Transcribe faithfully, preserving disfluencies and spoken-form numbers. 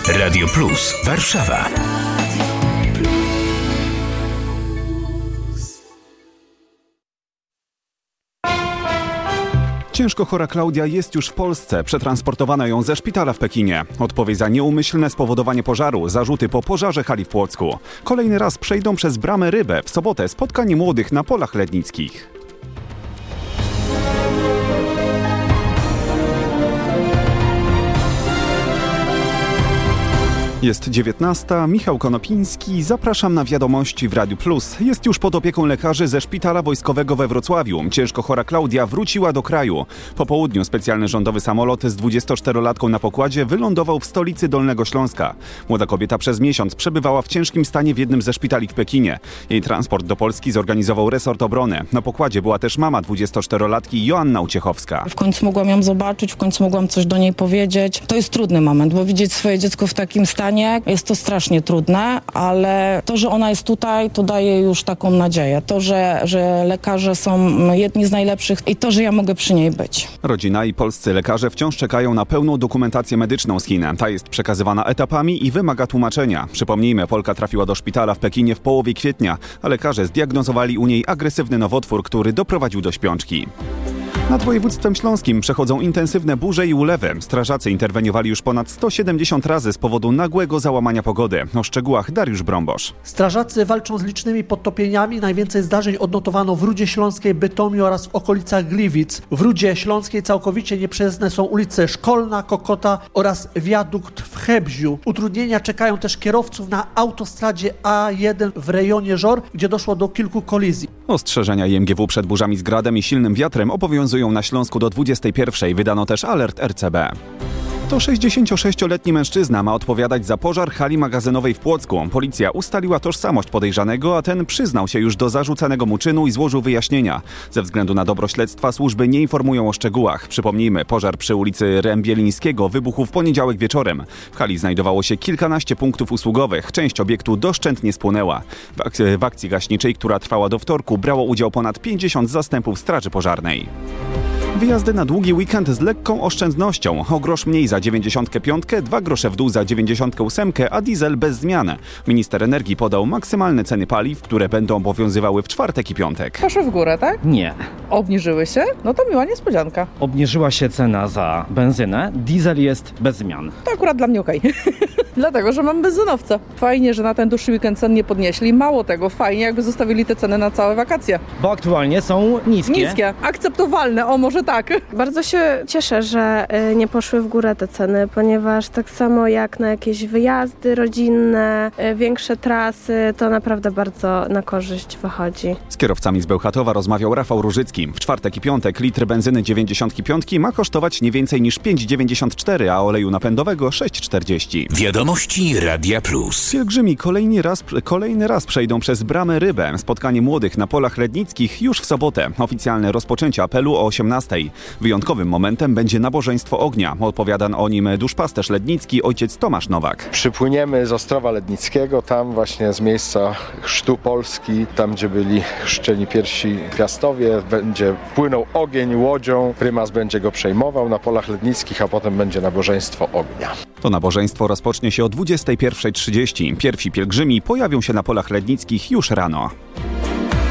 Radio Plus Warszawa. Ciężko chora Klaudia jest już w Polsce. Przetransportowano ją ze szpitala w Pekinie. Odpowiedź za nieumyślne spowodowanie pożaru, zarzuty po pożarze hali w Płocku. Kolejny raz przejdą przez bramę Rybę. W sobotę spotkanie młodych na polach lednickich. Jest dziewiętnasta, Michał Konopiński, zapraszam na wiadomości w Radiu Plus. Jest już pod opieką lekarzy ze Szpitala Wojskowego we Wrocławiu. Ciężko chora Klaudia wróciła do kraju. Po południu specjalny rządowy samolot z dwudziestoczterolatką na pokładzie wylądował w stolicy Dolnego Śląska. Młoda kobieta przez miesiąc przebywała w ciężkim stanie w jednym ze szpitali w Pekinie. Jej transport do Polski zorganizował resort obrony. Na pokładzie była też mama dwudziestoczterolatki Joanna Uciechowska. W końcu mogłam ją zobaczyć, w końcu mogłam coś do niej powiedzieć. To jest trudny moment, bo widzieć swoje dziecko w takim stanie jest to strasznie trudne, ale to, że ona jest tutaj, to daje już taką nadzieję. To, że, że lekarze są jedni z najlepszych i to, że ja mogę przy niej być. Rodzina i polscy lekarze wciąż czekają na pełną dokumentację medyczną z Chin. Ta jest przekazywana etapami i wymaga tłumaczenia. Przypomnijmy, Polka trafiła do szpitala w Pekinie w połowie kwietnia, a lekarze zdiagnozowali u niej agresywny nowotwór, który doprowadził do śpiączki. Nad województwem śląskim przechodzą intensywne burze i ulewy. Strażacy interweniowali już ponad sto siedemdziesiąt razy z powodu nagłego załamania pogody. O szczegółach Dariusz Brąbosz. Strażacy walczą z licznymi podtopieniami. Najwięcej zdarzeń odnotowano w Rudzie Śląskiej, Bytomiu oraz w okolicach Gliwic. W Rudzie Śląskiej całkowicie nieprzejezdne są ulice Szkolna, Kokota oraz wiadukt w Hebziu. Utrudnienia czekają też kierowców na autostradzie A jeden w rejonie Żor, gdzie doszło do kilku kolizji. Ostrzeżenia I M G W przed burzami z gradem i silnym wiatrem obowiązują na Śląsku do dwudziestej pierwszej. Wydano też alert R C B. To sześćdziesięciosześcioletni mężczyzna ma odpowiadać za pożar hali magazynowej w Płocku. Policja ustaliła tożsamość podejrzanego, a ten przyznał się już do zarzucanego mu czynu i złożył wyjaśnienia. Ze względu na dobro śledztwa służby nie informują o szczegółach. Przypomnijmy, pożar przy ulicy Rębielińskiego wybuchł w poniedziałek wieczorem. W hali znajdowało się kilkanaście punktów usługowych. Część obiektu doszczętnie spłonęła. W akcji, w akcji gaśniczej, która trwała do wtorku, brało udział ponad pięćdziesiąt zastępów straży pożarnej. Wyjazdy na długi weekend z lekką oszczędnością. O grosz mniej za dziewięćdziesiątkę piątkę, dwa grosze w dół za dziewięćdziesiątkę ósemkę, a diesel bez zmian. Minister energii podał maksymalne ceny paliw, które będą obowiązywały w czwartek i piątek. Poszły w górę, tak? Nie. Obniżyły się? No to miła niespodzianka. Obniżyła się cena za benzynę, diesel jest bez zmian. To akurat dla mnie okej. Okay. Dlatego, że mam benzynowca. Fajnie, że na ten dłuższy weekend cen nie podnieśli. Mało tego, fajnie jakby zostawili te ceny na całe wakacje. Bo aktualnie są niskie. Niskie, akceptowalne, o może tak. Bardzo się cieszę, że nie poszły w górę te ceny, ponieważ tak samo jak na jakieś wyjazdy rodzinne, większe trasy, to naprawdę bardzo na korzyść wychodzi. Z kierowcami z Bełchatowa rozmawiał Rafał Różycki. W czwartek i piątek litr benzyny dziewięćdziesiąt pięć ma kosztować nie więcej niż pięć dziewięćdziesiąt cztery, a oleju napędowego sześć czterdzieści. Wiadomości Radia Plus. Pielgrzymi kolejny raz, kolejny raz przejdą przez bramę Rybę. Spotkanie młodych na polach lednickich już w sobotę. Oficjalne rozpoczęcie apelu o osiemnastej. Wyjątkowym momentem będzie nabożeństwo ognia. Opowiada o nim duszpasterz lednicki ojciec Tomasz Nowak. Przypłyniemy z Ostrowa Lednickiego, tam właśnie z miejsca chrztu Polski, tam gdzie byli chrzczeni pierwsi piastowie, będzie płynął ogień łodzią, prymas będzie go przejmował na polach lednickich, a potem będzie nabożeństwo ognia. To nabożeństwo rozpocznie się o dwudziestej pierwszej trzydzieści. Pierwsi pielgrzymi pojawią się na polach lednickich już rano.